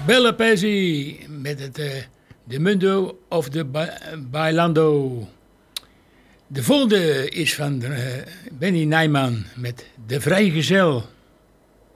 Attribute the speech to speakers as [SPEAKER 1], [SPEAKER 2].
[SPEAKER 1] Bella Pezzi met het De Mundo of de Bailando. De volgende is van Benny Nijman met De Vrijgezel.